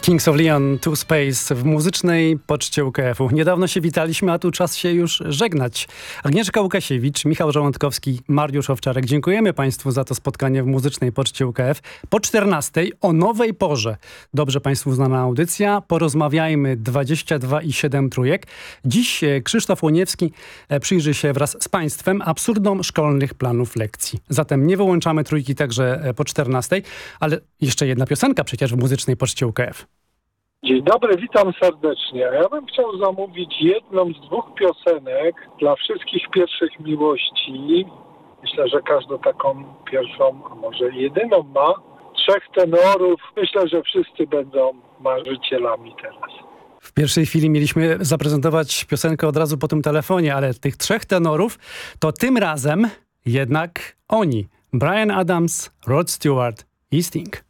Kings of Leon, To Space w muzycznej poczcie UKF-u. Niedawno się witaliśmy, a tu czas się już żegnać. Agnieszka Łukasiewicz, Michał Żołądkowski, Mariusz Owczarek. Dziękujemy Państwu za to spotkanie w muzycznej poczcie UKF. Po 14 o nowej porze. Dobrze Państwu znana audycja. Porozmawiajmy 22,7 trójek. Dziś Krzysztof Łoniewski przyjrzy się wraz z Państwem absurdom szkolnych planów lekcji. Zatem nie wyłączamy trójki także po 14, ale jeszcze jedna piosenka przecież w muzycznej poczcie UKF. Dzień dobry, witam serdecznie. Ja bym chciał zamówić jedną z dwóch piosenek dla wszystkich pierwszych miłości. Myślę, że każdą taką pierwszą, a może jedyną ma. Trzech tenorów. Myślę, że wszyscy będą marzycielami teraz. W pierwszej chwili mieliśmy zaprezentować piosenkę od razu po tym telefonie, ale tych trzech tenorów to tym razem jednak oni. Bryan Adams, Rod Stewart i Sting.